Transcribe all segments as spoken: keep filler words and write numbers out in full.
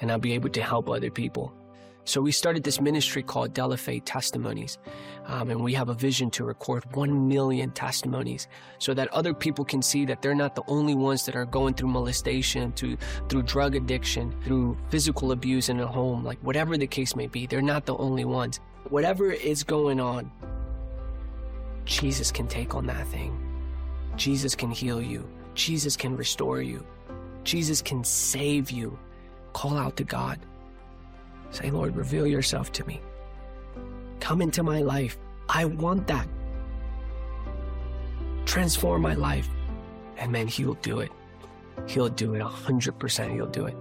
and I'll be able to help other people. So we started this ministry called De La Fe Testimonies, um, and we have a vision to record one million testimonies so that other people can see that they're not the only ones that are going through molestation, to, through drug addiction, through physical abuse in a home, like whatever the case may be. They're not the only ones. Whatever is going on, Jesus can take on that thing. Jesus can heal you. Jesus can restore you. Jesus can save you. Call out to God. Say, Lord, reveal yourself to me. Come into my life. I want that. Transform my life. And man, he'll do it. He'll do it. A hundred percent he'll do it.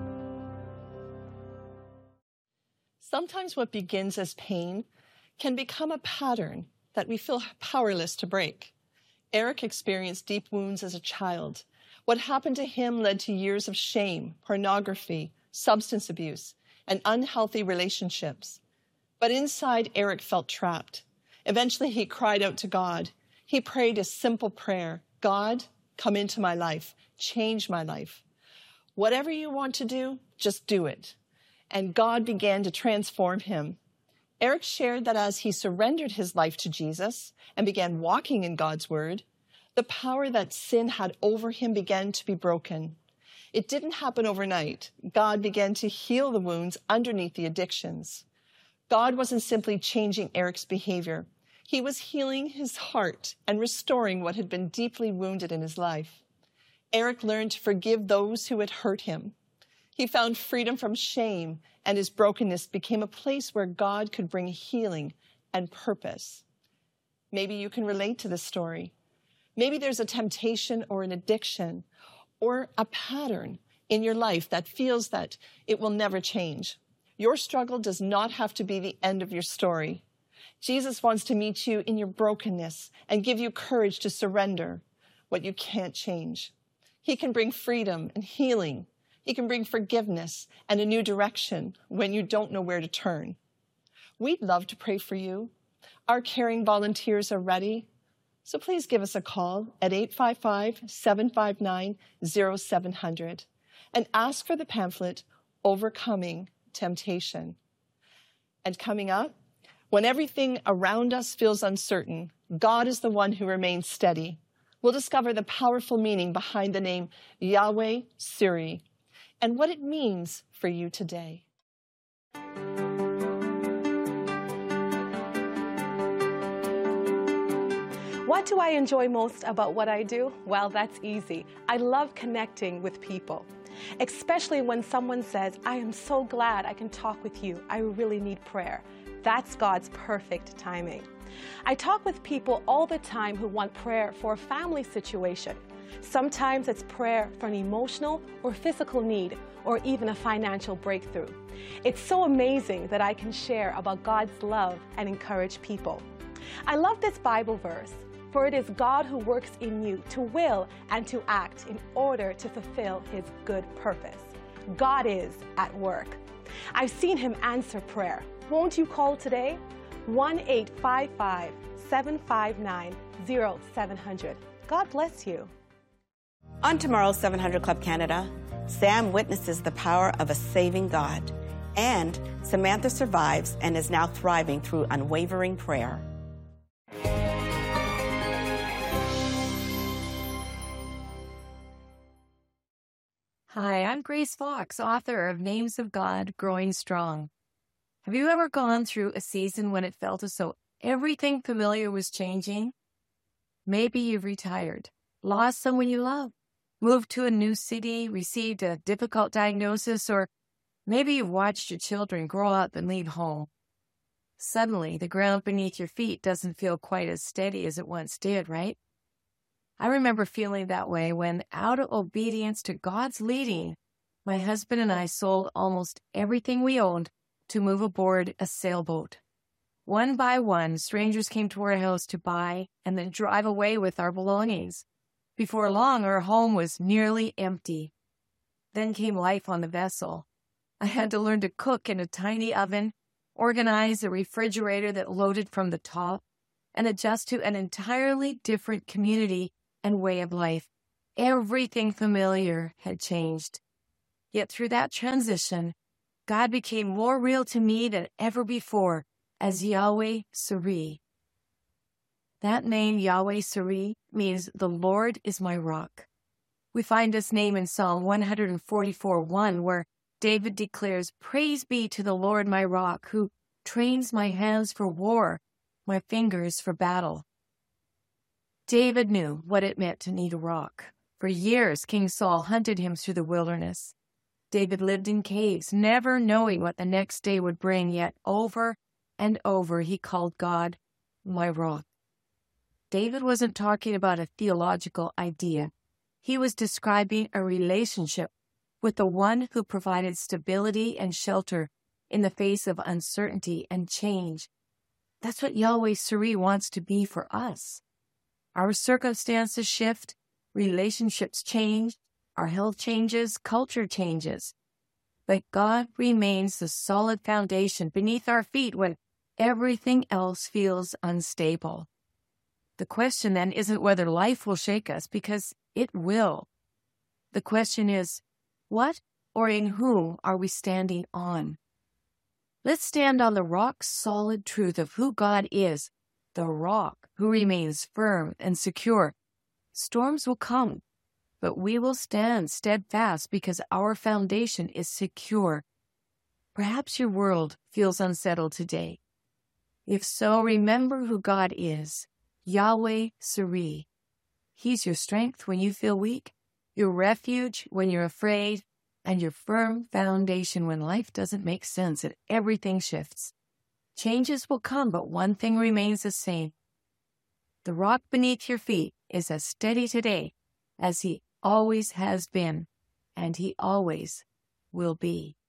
Sometimes what begins as pain can become a pattern that we feel powerless to break. Eric experienced deep wounds as a child. What happened to him led to years of shame, pornography, substance abuse, and unhealthy relationships. But inside, Eric felt trapped. Eventually, he cried out to God. He prayed a simple prayer: God, come into my life, change my life. Whatever you want to do, just do it. And God began to transform him. Eric shared that as he surrendered his life to Jesus and began walking in God's word, the power that sin had over him began to be broken. It didn't happen overnight. God began to heal the wounds underneath the addictions. God wasn't simply changing Eric's behavior. He was healing his heart and restoring what had been deeply wounded in his life. Eric learned to forgive those who had hurt him. He found freedom from shame, and his brokenness became a place where God could bring healing and purpose. Maybe you can relate to this story. Maybe there's a temptation or an addiction or a pattern in your life that feels that it will never change. Your struggle does not have to be the end of your story. Jesus wants to meet you in your brokenness and give you courage to surrender what you can't change. He can bring freedom and healing. He can bring forgiveness and a new direction when you don't know where to turn. We'd love to pray for you. Our caring volunteers are ready. So please give us a call at eight five five, seven five nine, zero seven zero zero and ask for the pamphlet, Overcoming Temptation. And coming up, when everything around us feels uncertain, God is the one who remains steady. We'll discover the powerful meaning behind the name Yahweh Suri and what it means for you today. What do I enjoy most about what I do? Well, that's easy. I love connecting with people, especially when someone says, I am so glad I can talk with you. I really need prayer. That's God's perfect timing. I talk with people all the time who want prayer for a family situation. Sometimes it's prayer for an emotional or physical need, or even a financial breakthrough. It's so amazing that I can share about God's love and encourage people. I love this Bible verse. For it is God who works in you to will and to act in order to fulfill his good purpose. God is at work. I've seen him answer prayer. Won't you call today? one eight five five, seven five nine, zero seven zero zero. God bless you. On tomorrow's seven hundred Club Canada, Sam witnesses the power of a saving God. And Samantha survives and is now thriving through unwavering prayer. Hi, I'm Grace Fox, author of Names of God, Growing Strong. Have you ever gone through a season when it felt as though everything familiar was changing? Maybe you've retired, lost someone you love, moved to a new city, received a difficult diagnosis, or maybe you've watched your children grow up and leave home. Suddenly, the ground beneath your feet doesn't feel quite as steady as it once did, right? I remember feeling that way when, out of obedience to God's leading, my husband and I sold almost everything we owned to move aboard a sailboat. One by one, strangers came to our house to buy and then drive away with our belongings. Before long, our home was nearly empty. Then came life on the vessel. I had to learn to cook in a tiny oven, organize a refrigerator that loaded from the top, and adjust to an entirely different community and way of life. Everything familiar had changed. Yet through that transition, God became more real to me than ever before as Yahweh Suri. That name, Yahweh Suri, means the Lord is my rock. We find this name in Psalm one forty-four one, where David declares, "Praise be to the Lord my rock, who trains my hands for war, my fingers for battle." David knew what it meant to need a rock. For years, King Saul hunted him through the wilderness. David lived in caves, never knowing what the next day would bring, yet over and over he called God my rock. David wasn't talking about a theological idea. He was describing a relationship with the one who provided stability and shelter in the face of uncertainty and change. That's what Yahweh Suri wants to be for us. Our circumstances shift, relationships change, our health changes, culture changes. But God remains the solid foundation beneath our feet when everything else feels unstable. The question then isn't whether life will shake us, because it will. The question is, what or in whom are we standing on? Let's stand on the rock-solid truth of who God is, the rock who remains firm and secure. Storms will come, but we will stand steadfast because our foundation is secure. Perhaps your world feels unsettled today. If so, remember who God is, Yahweh Suri. He's your strength when you feel weak, your refuge when you're afraid, and your firm foundation when life doesn't make sense and everything shifts. Changes will come, but one thing remains the same. The rock beneath your feet is as steady today as he always has been, and he always will be.